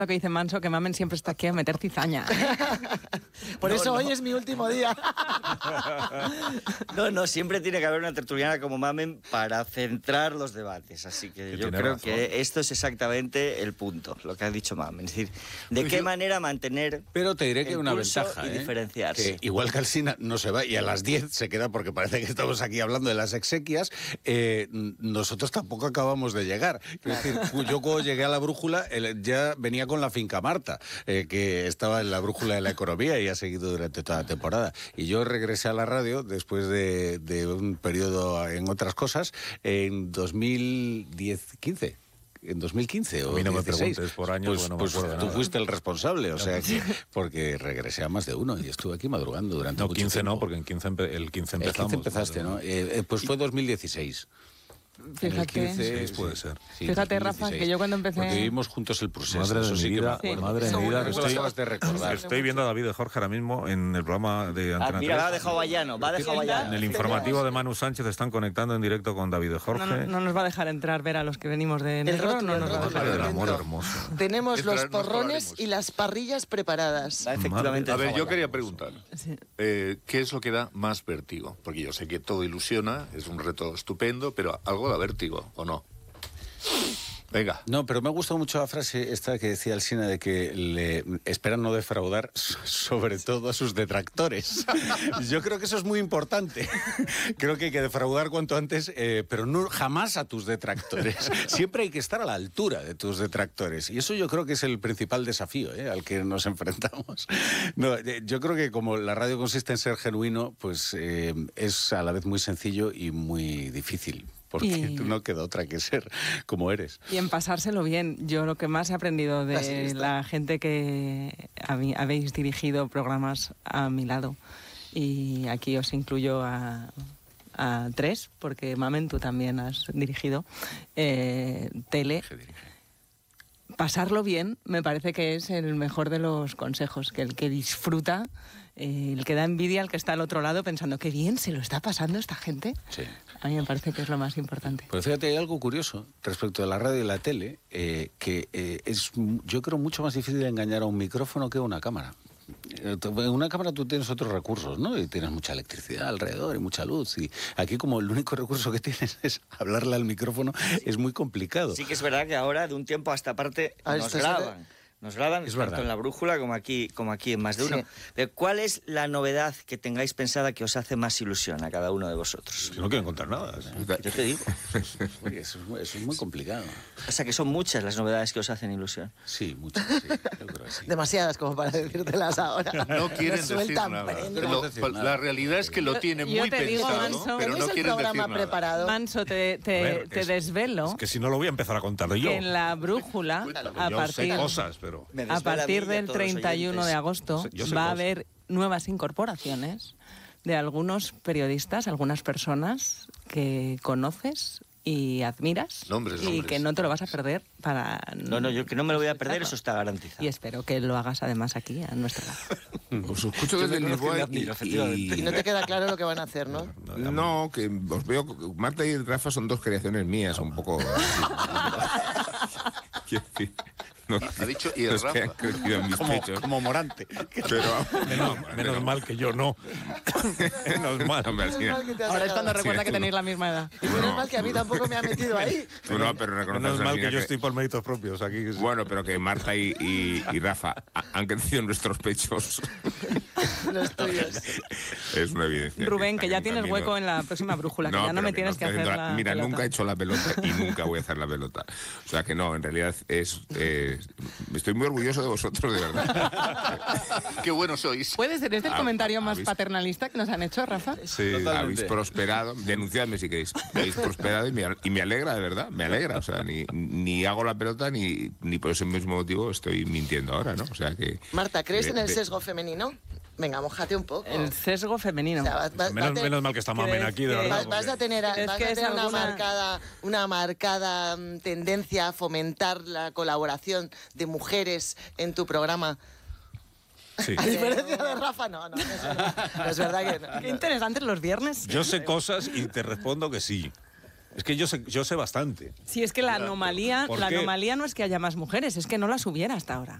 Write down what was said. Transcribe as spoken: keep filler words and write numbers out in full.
Lo que dice Manso, que Mamen siempre está aquí a meter cizaña. Por No, eso no. hoy es mi último día. No, no, siempre tiene que haber una tertuliana como Mamen para centrar los debates. Así que, Que yo tiene creo razón. que esto es exactamente el punto, lo que ha dicho Mamen. Es decir, de Pues qué yo- manera mantener Pero te diré que hay el una pulso ventaja, y ¿eh? diferenciarse. Que igual que Alsina no se va y a las diez se queda porque parece que estamos aquí hablando de las exequias, eh, nosotros tampoco acabamos de llegar. Es decir, yo cuando llegué a la brújula el- ya venía con la finca Marta, eh, que estaba en la brújula de la economía y ha seguido durante toda la temporada. Y yo regresé a la radio después de, de un periodo en otras cosas en dos mil diez quince. En dos mil quince o A mí no me dieciséis. preguntes por años, Pues, porque no me pues acuerdo de tú nada. fuiste el responsable, o sea que porque regresé a más de uno y estuve aquí madrugando durante No, mucho quince tiempo. no, porque en quince empe- el quince El empezamos. quince empezaste, ¿no? Eh, eh, pues fue dos mil dieciséis. En el Fíjate. quince, Sí, puede ser. sí, Fíjate, dos mil Rafa, dieciséis. que yo cuando empecé- Porque vivimos juntos el Prusés. Madre de eso mi sí que me vida, acuerdo. madre de mi vida, que Eso lo estoy- acabas de recordar. Estoy viendo a David de Jorge ahora mismo en el programa de Ah, Antena mira, va a tres. dejar Vallano, va a dejar En Vallano. el informativo de Manu Sánchez están conectando en directo con David de Jorge. No, no, no nos va a dejar entrar ver a los que venimos de negro. rótulo, no el nos va a rótulo. dejar Madre del entrar. amor hermoso. Tenemos Esto los nos probaremos. porrones y las parrillas preparadas. Va efectivamente Ah, Madre- pues A A dejar ver, yo Vallano. quería preguntar, Sí. eh, ¿qué es lo que da más vértigo? Porque yo sé que todo ilusiona, es un reto estupendo, pero algo da vértigo, ¿o no? Venga. No, pero me ha gustado mucho la frase esta que decía Alsina de que le esperan no defraudar, so- sobre todo a sus detractores. Yo creo que eso es muy importante. Creo que hay que defraudar cuanto antes, eh, pero no jamás a tus detractores. Siempre hay que estar a la altura de tus detractores. Y eso yo creo que es el principal desafío, ¿eh?, al que nos enfrentamos. No, eh, yo creo que como la radio consiste en ser genuino, pues eh, es a la vez muy sencillo y muy difícil. Porque Y- no queda otra que ser como eres. Y en pasárselo bien. Yo lo que más he aprendido de Así está. la gente que habi- habéis dirigido programas a mi lado, y aquí os incluyo a, a tres, porque Mamen, tú también has dirigido, eh, tele. Pasarlo bien me parece que es el mejor de los consejos, que el que disfruta, eh, el que da envidia al que está al otro lado pensando qué bien se lo está pasando esta gente. Sí. A mí me parece que es lo más importante. Pues fíjate, hay algo curioso respecto de la radio y la tele, eh, que eh, es, m- yo creo, mucho más difícil engañar a un micrófono que a una cámara. Eh, En una cámara tú tienes otros recursos, ¿no? Y tienes mucha electricidad alrededor y mucha luz. Y aquí, como el único recurso que tienes es hablarle al micrófono, es muy complicado. Sí que es verdad que ahora, de un tiempo a esta parte, Ah, nos esto es graban. Nos graban Es tanto verdad. en la brújula como aquí, como aquí en más de uno. Sí. Pero ¿cuál es la novedad que tengáis pensada que os hace más ilusión a cada uno de vosotros? No quiero contar nada. Yo te digo. Oye, eso, es muy, eso es muy complicado. O sea, que son muchas las novedades que os hacen ilusión. Sí, mucho, sí. Yo creo que sí. Demasiadas como para decírtelas ahora. No quieren Nos decir sueltan nada. prendas. Lo- decir nada. La realidad es que lo Yo- tienen yo muy te digo, pensado, Manso, pero ¿Tenéis no el quieren decir programa nada. preparado? Manso, te, te, A ver, te es- desvelo Es que si no lo voy a empezar a contar yo. que en la brújula, a yo sé partir, cosas, pero... Me a desvela partir mí y a del todos los treinta y uno de oyentes. agosto Yo sé va a cosas. haber nuevas incorporaciones de algunos periodistas, algunas personas que conoces y admiras Nombres, y nombres. que no te lo vas a perder para... No, no, yo que no me lo voy a perder, eso está Y garantizado. espero que lo hagas además aquí, a nuestra lado. Os escucho Yo desde me conozco y Lisboa me admiro, y, efectivamente. Y no te queda claro lo que van a hacer, ¿no? No, que os veo... Marta y Rafa son dos creaciones mías, un poco... Quiero decir, no, Ha dicho y el los que Rafa. han crecido en mis Como, pechos. como Morante. Pero... Menos, no, menos pero- mal que yo no. Menos mal. Hombre, al final- Que te has Ahora es cuando sacado. recuerda que tenéis la misma edad. Y menos No. mal que a mí tampoco me ha metido ahí. Tú no, pero reconoces Menos al mal final que yo estoy por méritos propios aquí. Bueno, pero que Marta y, y- y Rafa ha- han crecido en nuestros pechos. Los tuyos. Es una evidencia. Rubén, que está ya en un tienes camino- hueco en la próxima brújula, que ya no pero me tienes que estoy hacer haciendo la Mira, pelota. nunca he hecho la pelota y nunca voy a hacer la pelota. O sea que no, en realidad es... eh, estoy muy orgulloso de vosotros, de verdad. Qué buenos sois. ¿Puede ser este el Ah, comentario más ¿habéis- paternalista que nos han hecho, Rafa? Sí. Habéis prosperado, denunciadme si queréis, habéis prosperado y me, y me alegra, de verdad, me alegra. O sea, ni, ni hago la pelota ni, ni por ese mismo motivo estoy mintiendo ahora, ¿no? O sea que... Marta, ¿crees de- en el de- sesgo femenino? Venga, mójate un poco. El sesgo femenino. O sea, vas- vas- Menos, vas a- menos mal que está Mamen ¿Crees aquí, de que- verdad. Vas, vas a porque- tener, Es vas que a es tener una alguna- marcada, una marcada mm, tendencia a fomentar la colaboración de mujeres en tu programa. Sí. A diferencia de Rafa, no, no, eso no, no es verdad que no. Qué interesantes los viernes. Yo sé cosas y te respondo que sí. Es que yo sé, yo sé bastante. Sí, es que la anomalía, ¿Por la qué? anomalía no es que haya más mujeres, es que no las hubiera hasta ahora.